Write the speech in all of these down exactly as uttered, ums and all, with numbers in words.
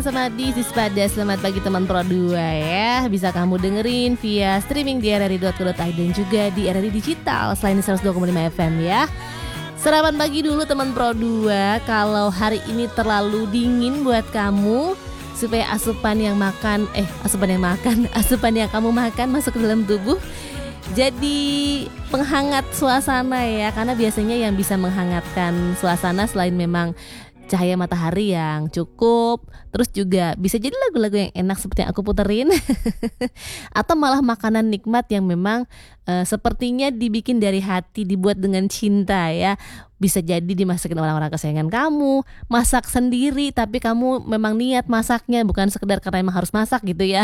Sama di Sispada, selamat pagi teman Pro dua ya. Bisa kamu dengerin via streaming di r r i dot co dot i d dan juga di R R I Digital selain di seratus dua koma lima F M ya. Sarapan pagi dulu teman Pro dua. Kalau hari ini terlalu dingin buat kamu, supaya asupan yang makan eh asupan yang makan, asupan yang kamu makan masuk ke dalam tubuh, jadi penghangat suasana ya. Karena biasanya yang bisa menghangatkan suasana selain memang cahaya matahari yang cukup, terus juga bisa jadi lagu-lagu yang enak seperti yang aku puterin atau malah makanan nikmat yang memang uh, sepertinya dibikin dari hati, dibuat dengan cinta ya. Bisa jadi dimasakin orang-orang kesayangan kamu, masak sendiri tapi kamu memang niat masaknya, bukan sekedar karena emang harus masak gitu ya.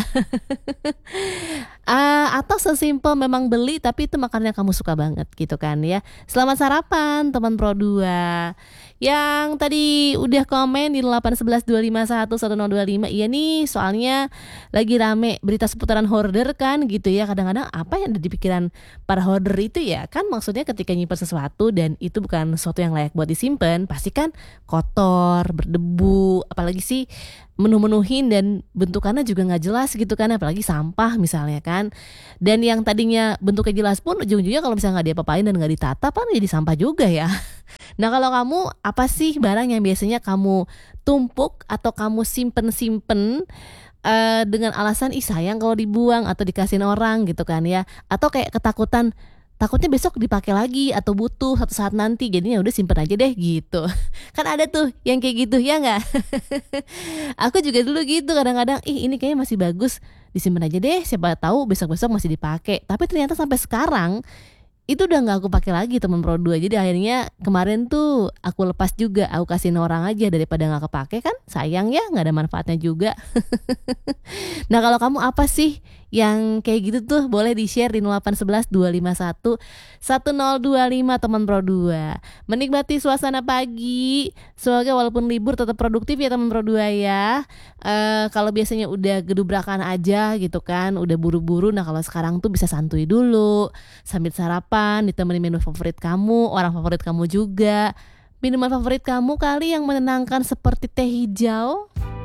uh, Atau sesimpel memang beli tapi itu makanan yang kamu suka banget gitu kan ya. Selamat sarapan teman Pro dua. Yang tadi udah komen di delapan satu satu dua lima satu satu nol dua lima. Iya nih, soalnya lagi rame berita seputaran hoarder kan gitu ya. Kadang-kadang apa yang ada di pikiran para hoarder itu ya, kan maksudnya ketika nyimpan sesuatu dan itu bukan sesuatu yang layak buat disimpan, pasti kan kotor, berdebu, apalagi sih menuh-menuhin dan bentukannya juga nggak jelas gitu kan, apalagi sampah misalnya kan. Dan yang tadinya bentuknya jelas pun ujung-ujungnya kalau misalnya nggak diapa-apain dan nggak ditata kan jadi sampah juga ya. Nah kalau kamu, apa sih barang yang biasanya kamu tumpuk atau kamu simpen-simpen uh, dengan alasan ih sayang kalau dibuang atau dikasihin orang gitu kan ya, atau kayak ketakutan takutnya besok dipakai lagi atau butuh satu saat nanti, jadinya udah simpen aja deh gitu. Kan ada tuh yang kayak gitu ya nggak? Aku juga dulu gitu, kadang-kadang ih ini kayaknya masih bagus, disimpan aja deh, siapa tahu besok-besok masih dipakai. Tapi ternyata sampai sekarang itu udah nggak aku pakai lagi teman Pro dua. Jadi akhirnya kemarin tuh aku lepas juga, aku kasihin orang aja daripada nggak kepake, kan sayang ya, nggak ada manfaatnya juga. Nah kalau kamu apa sih yang kayak gitu tuh, boleh di share di nol delapan satu satu dua lima satu satu nol dua lima teman Pro dua. Menikmati suasana pagi, semoga walaupun libur tetap produktif ya teman Pro dua ya. Uh, kalau biasanya udah gedubrakan aja gitu kan, udah buru-buru, nah kalau sekarang tuh bisa santuy dulu sambil sarapan, ditemani menu favorit kamu, orang favorit kamu juga. Minuman favorit kamu kali yang menenangkan seperti teh hijau.